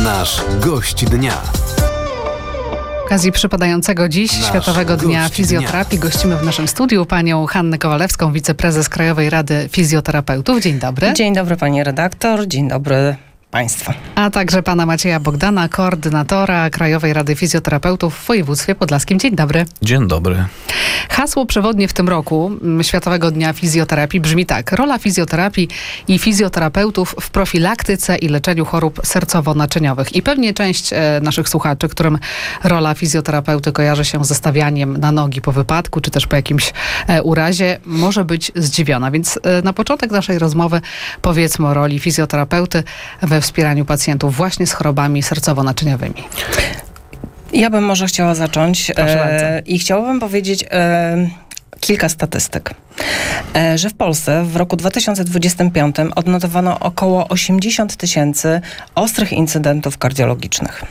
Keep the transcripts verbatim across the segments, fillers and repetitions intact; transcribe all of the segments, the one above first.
Nasz gość dnia. Z okazji przypadającego dziś Nasz Światowego Dnia Fizjoterapii dnia. Gościmy w naszym studiu panią Hannę Kowalewską, wiceprezes Krajowej Rady Fizjoterapeutów. Dzień dobry. Dzień dobry pani redaktor, dzień dobry państwu. A także pana Macieja Bogdana, koordynatora Krajowej Rady Fizjoterapeutów w województwie podlaskim. Dzień dobry. Dzień dobry. Hasło przewodnie w tym roku Światowego Dnia Fizjoterapii brzmi tak: rola fizjoterapii i fizjoterapeutów w profilaktyce i leczeniu chorób sercowo-naczyniowych. I pewnie część e, naszych słuchaczy, którym rola fizjoterapeuty kojarzy się ze stawianiem na nogi po wypadku, czy też po jakimś e, urazie, może być zdziwiona. Więc e, na początek naszej rozmowy powiedzmy o roli fizjoterapeuty we wspieraniu pacjentów właśnie z chorobami sercowo-naczyniowymi. Ja bym może chciała zacząć e, i chciałabym powiedzieć e, kilka statystyk. E, że w Polsce w roku dwa tysiące dwudziestym piątym odnotowano około osiemdziesiąt tysięcy ostrych incydentów kardiologicznych.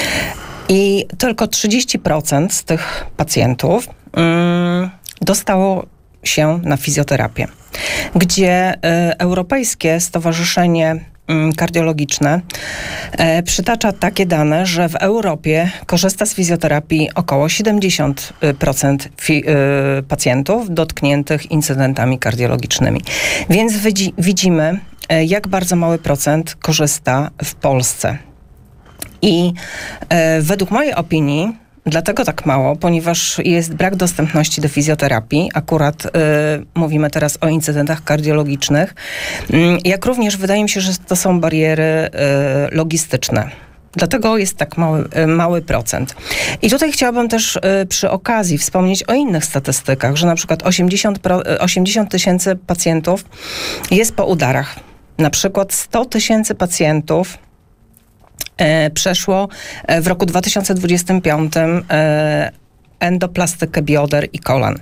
I tylko trzydzieści procent z tych pacjentów mm, dostało się na fizjoterapię, gdzie e, Europejskie Stowarzyszenie Kardiologiczne e, przytacza takie dane, że w Europie korzysta z fizjoterapii około siedemdziesiąt procent fi, e, pacjentów dotkniętych incydentami kardiologicznymi. Więc widzi, widzimy, e, jak bardzo mały procent korzysta w Polsce. I e, według mojej opinii dlatego tak mało, ponieważ jest brak dostępności do fizjoterapii. Akurat y, mówimy teraz o incydentach kardiologicznych. Y, jak również wydaje mi się, że to są bariery y, logistyczne. Dlatego jest tak mały, y, mały procent. I tutaj chciałabym też y, przy okazji wspomnieć o innych statystykach, że na przykład osiemdziesiąt tysięcy pacjentów jest po udarach. Na przykład sto tysięcy pacjentów przeszło w roku dwa tysiące dwudziestym piątym endoplastykę bioder i kolan.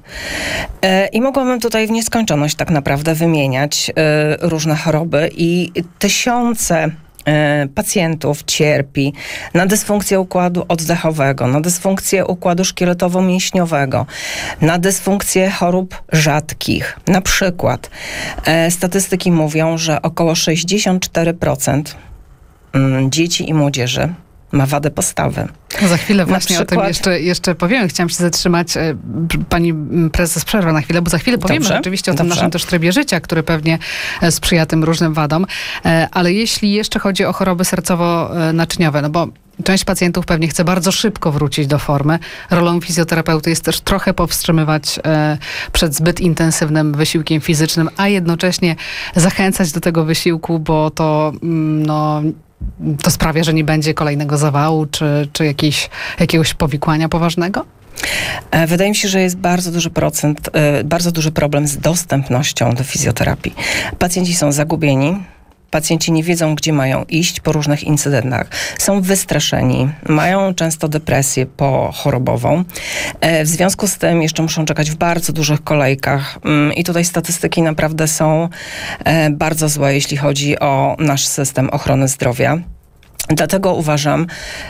I mogłabym tutaj w nieskończoność tak naprawdę wymieniać różne choroby i tysiące pacjentów cierpi na dysfunkcję układu oddechowego, na dysfunkcję układu szkieletowo-mięśniowego, na dysfunkcję chorób rzadkich. Na przykład statystyki mówią, że około sześćdziesiąt cztery procent dzieci i młodzieży ma wadę postawy. No za chwilę właśnie przykład... o tym jeszcze, jeszcze powiemy. Chciałam się zatrzymać, pani prezes, przerwa na chwilę, bo za chwilę powiemy Dobrze. rzeczywiście o tym Dobrze. naszym też trybie życia, który pewnie sprzyja tym różnym wadom. Ale jeśli jeszcze chodzi o choroby sercowo-naczyniowe, no bo część pacjentów pewnie chce bardzo szybko wrócić do formy. Rolą fizjoterapeuty jest też trochę powstrzymywać e, przed zbyt intensywnym wysiłkiem fizycznym, a jednocześnie zachęcać do tego wysiłku, bo to mm, no, to sprawia, że nie będzie kolejnego zawału czy, czy jakiejś, jakiegoś powikłania poważnego? Wydaje mi się, że jest bardzo duży procent, bardzo duży problem z dostępnością do fizjoterapii. Pacjenci są zagubieni. Pacjenci nie wiedzą, gdzie mają iść po różnych incydentach. Są wystraszeni, mają często depresję pochorobową. W związku z tym jeszcze muszą czekać w bardzo dużych kolejkach. I tutaj statystyki naprawdę są bardzo złe, jeśli chodzi o nasz system ochrony zdrowia. Dlatego uważam,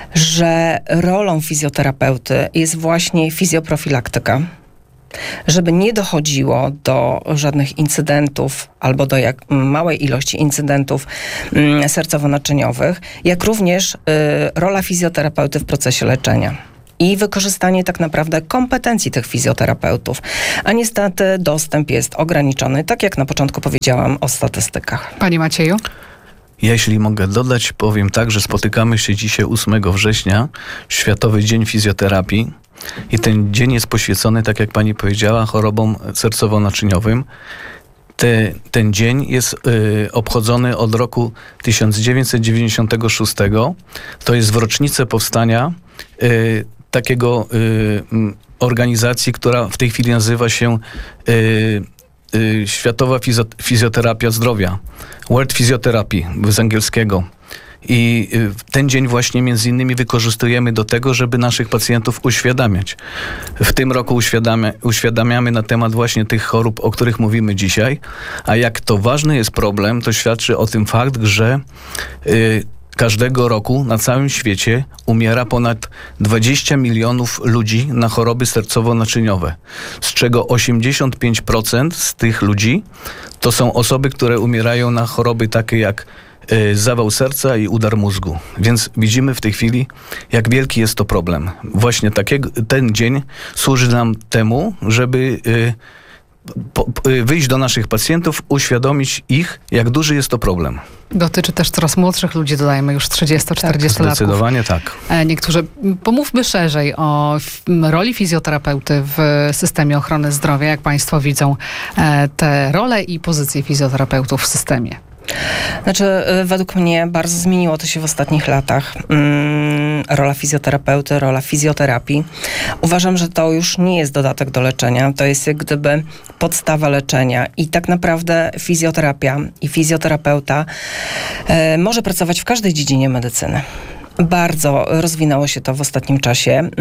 że rolą fizjoterapeuty jest właśnie fizjoprofilaktyka, żeby nie dochodziło do żadnych incydentów albo do jak małej ilości incydentów mm, sercowo-naczyniowych, jak również y, rola fizjoterapeuty w procesie leczenia i wykorzystanie tak naprawdę kompetencji tych fizjoterapeutów. A niestety dostęp jest ograniczony, tak jak na początku powiedziałam o statystykach. Panie Macieju? Ja, jeśli mogę dodać, powiem tak, że spotykamy się dzisiaj ósmego września, Światowy Dzień Fizjoterapii. I ten dzień jest poświęcony, tak jak pani powiedziała, chorobom sercowo-naczyniowym. Te, ten dzień jest y, obchodzony od roku tysiąc dziewięćset dziewięćdziesiątego szóstego. To jest w rocznicę powstania y, takiego y, organizacji, która w tej chwili nazywa się y, y, Światowa Fizjo- Fizjoterapia Zdrowia. World Physiotherapy z angielskiego. I ten dzień właśnie między innymi wykorzystujemy do tego, żeby naszych pacjentów uświadamiać. W tym roku uświadamia, uświadamiamy na temat właśnie tych chorób, o których mówimy dzisiaj. A jak to ważny jest problem, to świadczy o tym fakt, że y, każdego roku na całym świecie umiera ponad dwadzieścia milionów ludzi na choroby sercowo-naczyniowe, z czego osiemdziesiąt pięć procent z tych ludzi to są osoby, które umierają na choroby takie jak y, zawał serca i udar mózgu. Więc widzimy w tej chwili, jak wielki jest to problem. Właśnie takiego, ten dzień służy nam temu, żeby y, po, y, wyjść do naszych pacjentów, uświadomić ich, jak duży jest to problem. Dotyczy też coraz młodszych ludzi, dodajmy już trzydziesto-czterdziestolatków. Zdecydowanie tak. Niektórzy, pomówmy szerzej o f- roli fizjoterapeuty w systemie ochrony zdrowia. Jak państwo widzą e, te role i pozycje fizjoterapeutów w systemie? Znaczy, według mnie bardzo zmieniło to się w ostatnich latach. Mm, rola fizjoterapeuty, rola fizjoterapii. Uważam, że to już nie jest dodatek do leczenia. To jest jak gdyby podstawa leczenia. I tak naprawdę fizjoterapia i fizjoterapeuta e, może pracować w każdej dziedzinie medycyny. Bardzo rozwinęło się to w ostatnim czasie mm,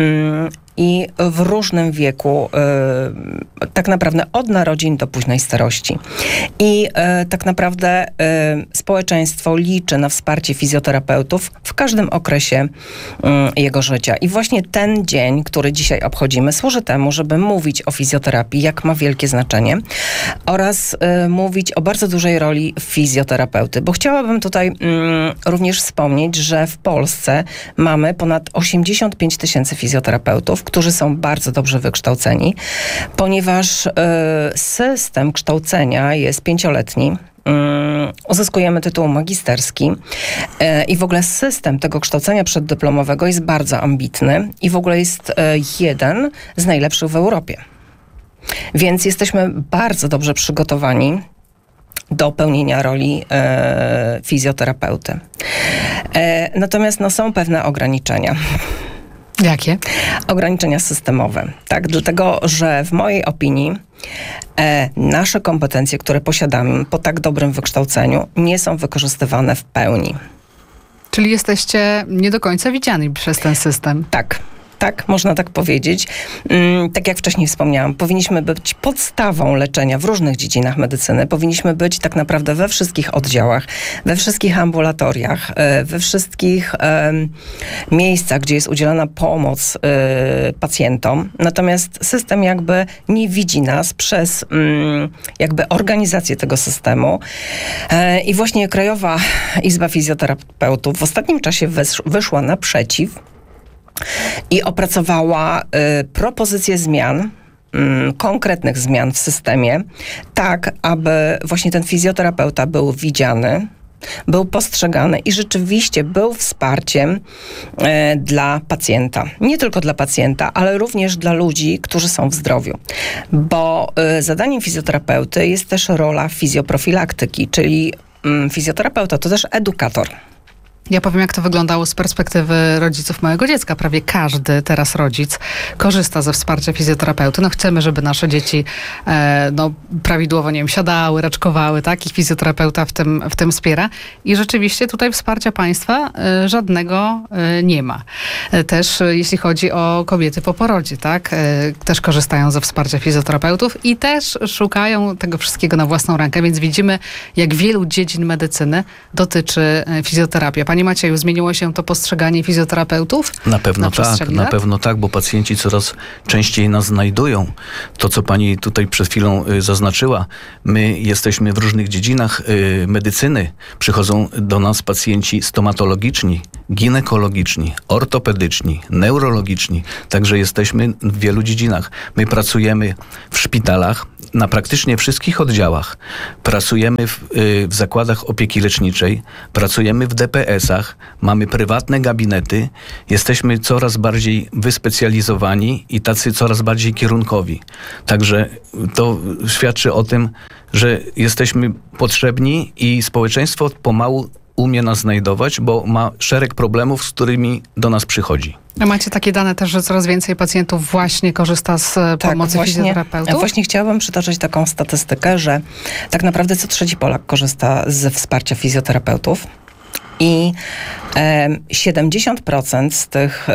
i w różnym wieku, y, tak naprawdę od narodzin do późnej starości. I y, tak naprawdę y, społeczeństwo liczy na wsparcie fizjoterapeutów w każdym okresie y, jego życia. I właśnie ten dzień, który dzisiaj obchodzimy, służy temu, żeby mówić o fizjoterapii, jak ma wielkie znaczenie, oraz y, mówić o bardzo dużej roli fizjoterapeuty. Bo chciałabym tutaj y, również wspomnieć, że w Polsce mamy ponad osiemdziesiąt pięć tysięcy fizjoterapeutów, którzy są bardzo dobrze wykształceni, ponieważ y, system kształcenia jest pięcioletni. Uzyskujemy tytuł magisterski y, i w ogóle system tego kształcenia przeddyplomowego jest bardzo ambitny i w ogóle jest y, jeden z najlepszych w Europie. Więc jesteśmy bardzo dobrze przygotowani do pełnienia roli e, fizjoterapeuty. E, natomiast no, są pewne ograniczenia. Jakie? Ograniczenia systemowe. Tak, dlatego, że w mojej opinii e, nasze kompetencje, które posiadamy po tak dobrym wykształceniu, nie są wykorzystywane w pełni. Czyli jesteście nie do końca widziani przez ten system. Tak. Tak, można tak powiedzieć. Mm, tak jak wcześniej wspomniałam, powinniśmy być podstawą leczenia w różnych dziedzinach medycyny. Powinniśmy być tak naprawdę we wszystkich oddziałach, we wszystkich ambulatoriach, e, we wszystkich e, miejscach, gdzie jest udzielana pomoc e, pacjentom. Natomiast system jakby nie widzi nas przez mm, jakby organizację tego systemu. E, I właśnie Krajowa Izba Fizjoterapeutów w ostatnim czasie wysz, wyszła naprzeciw i opracowała y, propozycje zmian, y, konkretnych zmian w systemie, tak aby właśnie ten fizjoterapeuta był widziany, był postrzegany i rzeczywiście był wsparciem y, dla pacjenta. Nie tylko dla pacjenta, ale również dla ludzi, którzy są w zdrowiu. Bo y, zadaniem fizjoterapeuty jest też rola fizjoprofilaktyki, czyli y, fizjoterapeuta to też edukator. Ja powiem, jak to wyglądało z perspektywy rodziców małego dziecka. Prawie każdy teraz rodzic korzysta ze wsparcia fizjoterapeuty. No chcemy, żeby nasze dzieci e, no, prawidłowo, nie wiem, siadały, raczkowały, tak? I fizjoterapeuta w tym, w tym wspiera. I rzeczywiście tutaj wsparcia państwa e, żadnego e, nie ma. E, też e, jeśli chodzi o kobiety po porodzie, tak? E, też korzystają ze wsparcia fizjoterapeutów i też szukają tego wszystkiego na własną rękę. Więc widzimy, jak wielu dziedzin medycyny dotyczy e, fizjoterapia. Panie Macieju, zmieniło się to postrzeganie fizjoterapeutów? Na pewno na tak, na lat? pewno tak, bo pacjenci coraz częściej nas znajdują. To, co pani tutaj przed chwilą y, zaznaczyła, my jesteśmy w różnych dziedzinach y, medycyny. Przychodzą do nas pacjenci stomatologiczni, ginekologiczni, ortopedyczni, neurologiczni. Także jesteśmy w wielu dziedzinach. My pracujemy w szpitalach, na praktycznie wszystkich oddziałach. Pracujemy w, y, w zakładach opieki leczniczej, pracujemy w D P S-ach, mamy prywatne gabinety, jesteśmy coraz bardziej wyspecjalizowani i tacy coraz bardziej kierunkowi. Także to świadczy o tym, że jesteśmy potrzebni i społeczeństwo pomału umie nas znajdować, bo ma szereg problemów, z którymi do nas przychodzi. A macie takie dane też, że coraz więcej pacjentów właśnie korzysta z tak, pomocy właśnie, fizjoterapeutów? Właśnie chciałabym przytoczyć taką statystykę, że tak naprawdę co trzeci Polak korzysta ze wsparcia fizjoterapeutów. I e, siedemdziesiąt procent z tych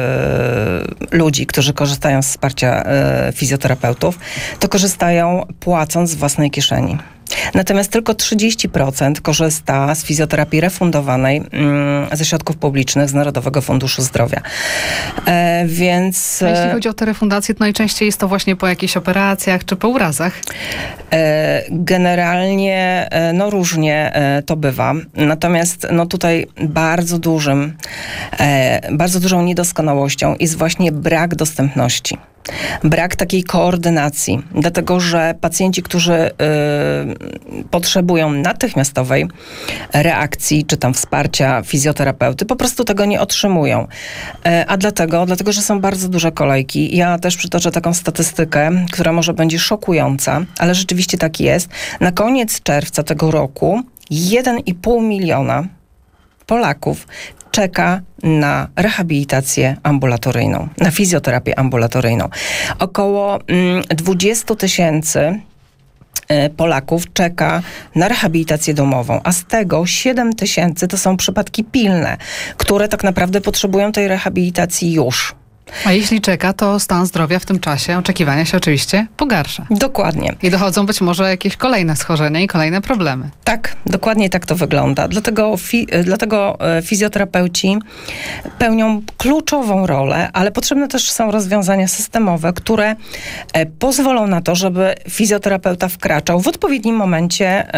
e, ludzi, którzy korzystają z wsparcia e, fizjoterapeutów, to korzystają płacąc z własnej kieszeni. Natomiast tylko trzydzieści procent korzysta z fizjoterapii refundowanej mm, ze środków publicznych z Narodowego Funduszu Zdrowia. E, więc... A jeśli chodzi o te refundacje, to najczęściej jest to właśnie po jakichś operacjach czy po urazach? E, generalnie e, no różnie e, to bywa. Natomiast no tutaj bardzo dużym, e, bardzo dużą niedoskonałością jest właśnie brak dostępności. Brak takiej koordynacji, dlatego że pacjenci, którzy y, potrzebują natychmiastowej reakcji, czy tam wsparcia fizjoterapeuty, po prostu tego nie otrzymują. Y, a dlatego, dlatego, że są bardzo duże kolejki. Ja też przytoczę taką statystykę, która może będzie szokująca, ale rzeczywiście tak jest. Na koniec czerwca tego roku jeden i pół miliona Polaków czeka na rehabilitację ambulatoryjną, na fizjoterapię ambulatoryjną. Około mm, dwadzieścia tysięcy Polaków czeka na rehabilitację domową, a z tego siedem tysięcy to są przypadki pilne, które tak naprawdę potrzebują tej rehabilitacji już. A jeśli czeka, to stan zdrowia w tym czasie oczekiwania się oczywiście pogarsza. Dokładnie. I dochodzą być może jakieś kolejne schorzenia i kolejne problemy. Tak, dokładnie tak to wygląda. Dlatego, fi, dlatego fizjoterapeuci pełnią kluczową rolę, ale potrzebne też są rozwiązania systemowe, które pozwolą na to, żeby fizjoterapeuta wkraczał w odpowiednim momencie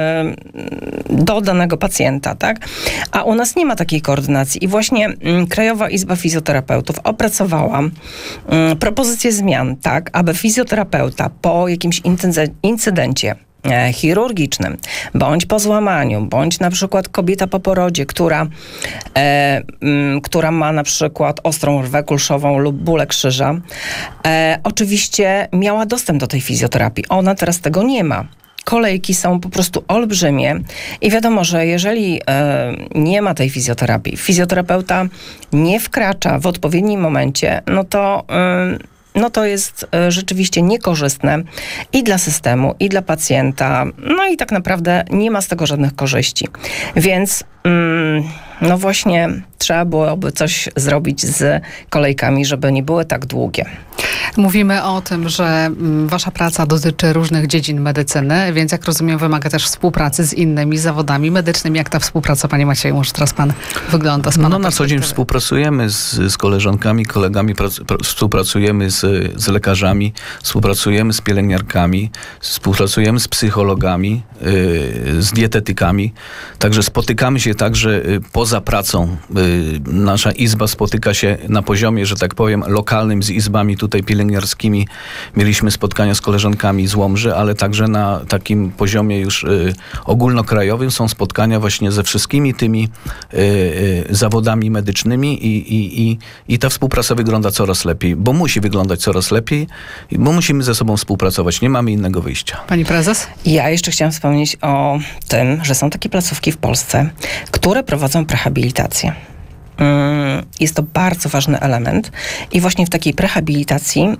do danego pacjenta, tak? A u nas nie ma takiej koordynacji i właśnie Krajowa Izba Fizjoterapeutów opracowała propozycję zmian, tak, aby fizjoterapeuta po jakimś incydencie chirurgicznym, bądź po złamaniu, bądź na przykład kobieta po porodzie, która, e, m, która ma na przykład ostrą rwę kulszową lub bóle krzyża, e, oczywiście miała dostęp do tej fizjoterapii. Ona teraz tego nie ma. Kolejki są po prostu olbrzymie i wiadomo, że jeżeli e, nie ma tej fizjoterapii, fizjoterapeuta nie wkracza w odpowiednim momencie, no to, e, no to jest e, rzeczywiście niekorzystne i dla systemu, i dla pacjenta, no i tak naprawdę nie ma z tego żadnych korzyści. Więc mm, no właśnie trzeba byłoby coś zrobić z kolejkami, żeby nie były tak długie. Mówimy o tym, że mm, wasza praca dotyczy różnych dziedzin medycyny, więc jak rozumiem, wymaga też współpracy z innymi zawodami medycznymi. Jak ta współpraca, panie Macieju, może teraz pan wygląda z pana No na co dzień współpracujemy z, z koleżankami, kolegami, prac, pra, współpracujemy z, z lekarzami, współpracujemy z pielęgniarkami, współpracujemy z psychologami, yy, z dietetykami. Także spotykamy się także yy, poza pracą. Yy, nasza izba spotyka się na poziomie, że tak powiem, lokalnym z izbami tutaj pielęgniarskimi. Mieliśmy spotkania z koleżankami z Łomży, ale także na takim poziomie już y, ogólnokrajowym są spotkania właśnie ze wszystkimi tymi y, y, zawodami medycznymi i, i, i, i ta współpraca wygląda coraz lepiej, bo musi wyglądać coraz lepiej, bo musimy ze sobą współpracować. Nie mamy innego wyjścia. Pani prezes? Ja jeszcze chciałam wspomnieć o tym, że są takie placówki w Polsce, które prowadzą prehabilitację. Jest to bardzo ważny element i właśnie w takiej prehabilitacji mm,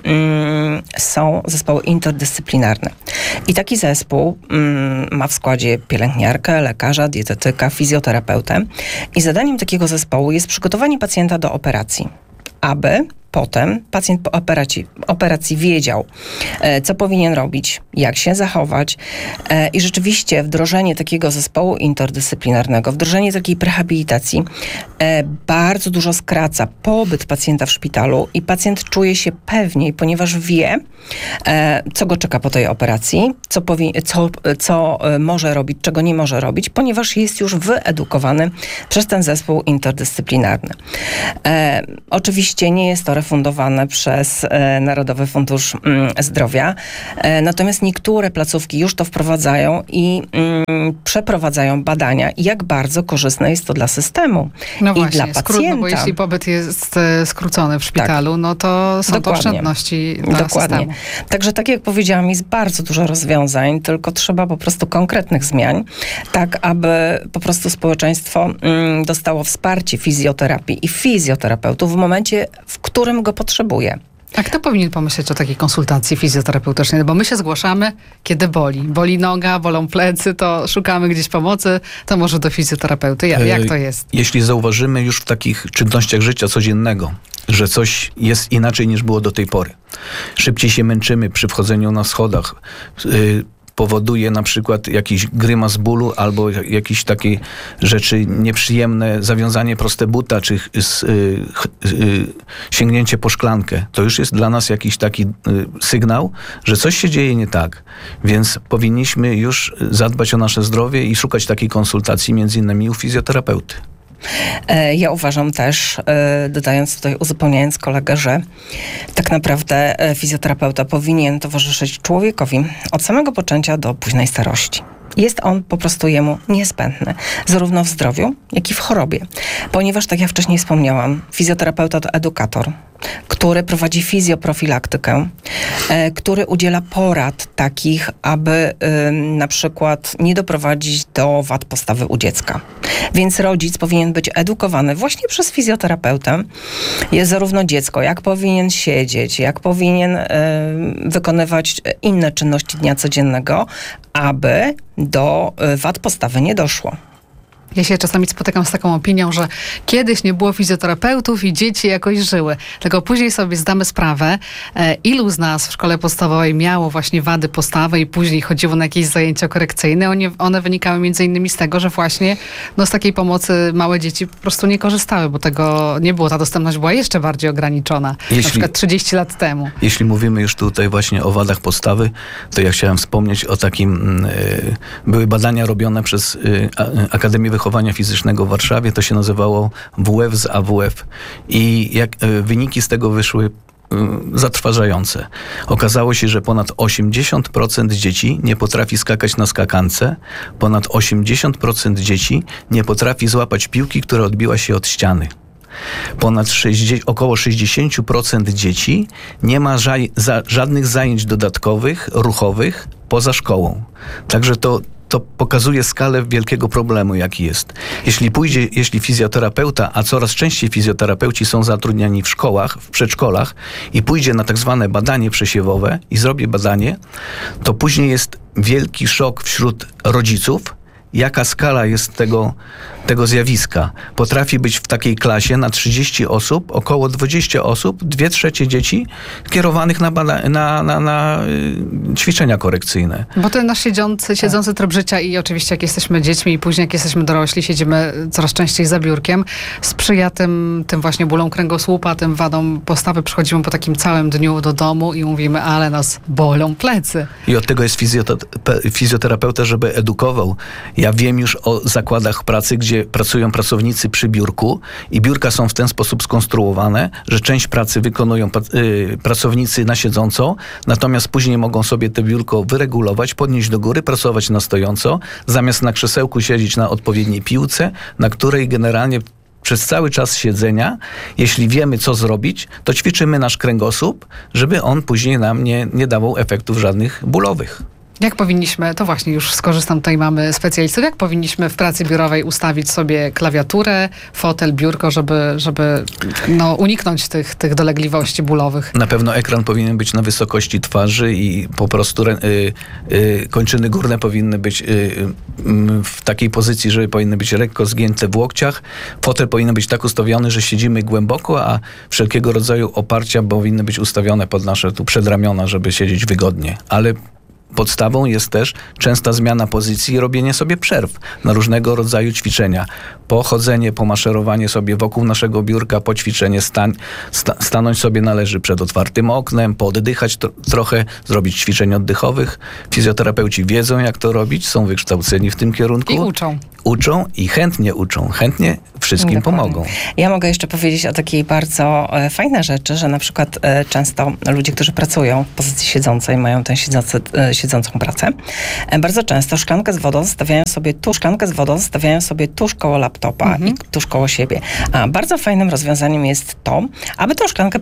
są zespoły interdyscyplinarne. I taki zespół mm, ma w składzie pielęgniarkę, lekarza, dietetyka, fizjoterapeutę i zadaniem takiego zespołu jest przygotowanie pacjenta do operacji, aby potem pacjent po operacji, operacji wiedział, e, co powinien robić, jak się zachować e, i rzeczywiście wdrożenie takiego zespołu interdyscyplinarnego, wdrożenie takiej prehabilitacji e, bardzo dużo skraca pobyt pacjenta w szpitalu i pacjent czuje się pewniej, ponieważ wie, e, co go czeka po tej operacji, co, powi- co, co może robić, czego nie może robić, ponieważ jest już wyedukowany przez ten zespół interdyscyplinarny. E, oczywiście nie jest to refundowane przez e, Narodowy Fundusz mm, Zdrowia. E, natomiast niektóre placówki już to wprowadzają i mm, przeprowadzają badania, jak bardzo korzystne jest to dla systemu no i właśnie, dla pacjenta. Skrót, no bo jeśli pobyt jest e, skrócony w szpitalu, tak, no to są Dokładnie. to oszczędności dla Dokładnie. systemu. Także tak jak powiedziałam, jest bardzo dużo rozwiązań, tylko trzeba po prostu konkretnych zmian, tak aby po prostu społeczeństwo mm, dostało wsparcie fizjoterapii i fizjoterapeutów w momencie, w którym go potrzebuje. A kto powinien pomyśleć o takiej konsultacji fizjoterapeutycznej? No bo my się zgłaszamy, kiedy boli. Boli noga, bolą plecy, to szukamy gdzieś pomocy, to może do fizjoterapeuty. Jak, jak to jest? Jeśli zauważymy już w takich czynnościach życia codziennego, że coś jest inaczej niż było do tej pory. Szybciej się męczymy przy wchodzeniu na schodach. powoduje na przykład jakiś grymas bólu albo jakieś takie rzeczy nieprzyjemne, zawiązanie proste buta, czy y, y, y, sięgnięcie po szklankę. To już jest dla nas jakiś taki y, sygnał, że coś się dzieje nie tak. Więc powinniśmy już zadbać o nasze zdrowie i szukać takiej konsultacji między innymi u fizjoterapeuty. Ja uważam też, dodając tutaj, uzupełniając kolegę, że tak naprawdę fizjoterapeuta powinien towarzyszyć człowiekowi od samego poczęcia do późnej starości. Jest on po prostu jemu niezbędny, zarówno w zdrowiu, jak i w chorobie. Ponieważ, tak jak wcześniej wspomniałam, fizjoterapeuta to edukator, który prowadzi fizjoprofilaktykę, e, który udziela porad takich, aby e, na przykład nie doprowadzić do wad postawy u dziecka. Więc rodzic powinien być edukowany właśnie przez fizjoterapeutę. Jest zarówno dziecko, jak powinien siedzieć, jak powinien e, wykonywać inne czynności dnia codziennego, aby do e, wad postawy nie doszło. Ja się czasami spotykam z taką opinią, że kiedyś nie było fizjoterapeutów i dzieci jakoś żyły. Tylko później sobie zdamy sprawę, e, ilu z nas w szkole podstawowej miało właśnie wady postawy i później chodziło na jakieś zajęcia korekcyjne. One, one wynikały między innymi z tego, że właśnie no, z takiej pomocy małe dzieci po prostu nie korzystały, bo tego nie było. Ta dostępność była jeszcze bardziej ograniczona. Jeśli, na przykład trzydzieści lat temu. Jeśli mówimy już tutaj właśnie o wadach postawy, to ja chciałem wspomnieć o takim, y, były badania robione przez y, Akademię Wychowania Fizycznego w Warszawie, to się nazywało W F z A W F i jak, y, wyniki z tego wyszły y, zatrważające. Okazało się, że ponad osiemdziesiąt procent dzieci nie potrafi skakać na skakance, ponad osiemdziesiąt procent dzieci nie potrafi złapać piłki, która odbiła się od ściany. Ponad sześćdziesiąt, około sześćdziesiąt procent dzieci nie ma ża- za, żadnych zajęć dodatkowych, ruchowych poza szkołą. Także to To pokazuje skalę wielkiego problemu, jaki jest. Jeśli pójdzie, jeśli fizjoterapeuta, a coraz częściej fizjoterapeuci są zatrudniani w szkołach, w przedszkolach i pójdzie na tak zwane badanie przesiewowe i zrobi badanie, to później jest wielki szok wśród rodziców, jaka skala jest tego, tego zjawiska. Potrafi być w takiej klasie na trzydzieści osób, około dwadzieścia osób, dwie trzecie dzieci kierowanych na, bada- na, na, na y, ćwiczenia korekcyjne. Bo ten nasz siedzący, siedzący tryb życia i oczywiście jak jesteśmy dziećmi i później jak jesteśmy dorośli, siedzimy coraz częściej za biurkiem, sprzyja tym, tym właśnie bólom kręgosłupa, tym wadom postawy. Przychodzimy po takim całym dniu do domu i mówimy, ale nas bolą plecy. I od tego jest fizjote- fizjoterapeuta, żeby edukował. Ja wiem już o zakładach pracy, gdzie pracują pracownicy przy biurku i biurka są w ten sposób skonstruowane, że część pracy wykonują y, pracownicy na siedząco, natomiast później mogą sobie to biurko wyregulować, podnieść do góry, pracować na stojąco, zamiast na krzesełku siedzieć na odpowiedniej piłce, na której generalnie przez cały czas siedzenia, jeśli wiemy, co zrobić, to ćwiczymy nasz kręgosłup, żeby on później nam nie, nie dawał efektów żadnych bólowych. Jak powinniśmy, to właśnie już skorzystam, tutaj mamy specjalistów, jak powinniśmy w pracy biurowej ustawić sobie klawiaturę, fotel, biurko, żeby, żeby no, uniknąć tych, tych dolegliwości bólowych? Na pewno ekran powinien być na wysokości twarzy i po prostu y, y, kończyny górne powinny być y, y, w takiej pozycji, że powinny być lekko zgięte w łokciach. Fotel powinien być tak ustawiony, że siedzimy głęboko, a wszelkiego rodzaju oparcia powinny być ustawione pod nasze tu przedramiona, żeby siedzieć wygodnie. Ale podstawą jest też częsta zmiana pozycji i robienie sobie przerw na różnego rodzaju ćwiczenia. Pochodzenie, pomaszerowanie sobie wokół naszego biurka, poćwiczenie, stań, sta, stanąć sobie należy przed otwartym oknem, pooddychać tro, trochę, zrobić ćwiczeń oddechowych. Fizjoterapeuci wiedzą, jak to robić, są wykształceni w tym kierunku. I uczą. Uczą i chętnie uczą, chętnie wszystkim Dokładnie. pomogą. Ja mogę jeszcze powiedzieć o takiej bardzo e, fajnej rzeczy, że na przykład e, często ludzie, którzy pracują w pozycji siedzącej, mają tę siedzący, e, siedzącą pracę, e, bardzo często szklankę z wodą stawiają sobie tu, szklankę z wodą stawiają sobie tuż koło laptopa mhm. i tuż koło siebie. A bardzo fajnym rozwiązaniem jest to, aby tę szklankę